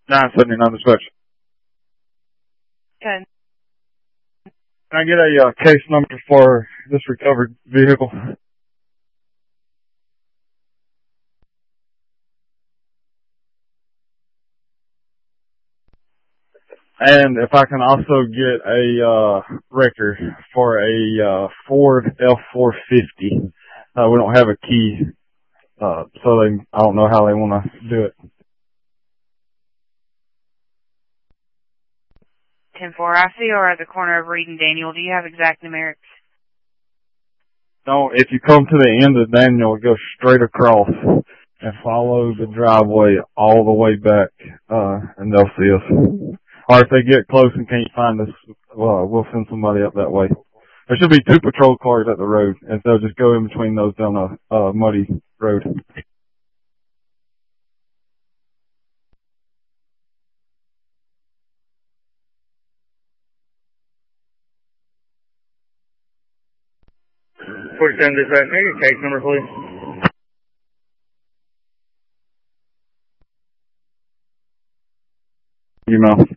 979 dispatch. Good. Can I get a case number for this recovered vehicle? And if I can also get a record for a Ford F-450. We don't have a key, so I don't know how they want to do it. 10-4. I see you're at the corner of Reed and Daniel. Do you have exact numerics? No, if you come to the end of Daniel, go straight across and follow the driveway all the way back, and they'll see us. Or if they get close and can't find us, we'll send somebody up that way. There should be 2 patrol cars at the road, and they'll just go in between those down a muddy road. Send this right. Make your case number, please. You know.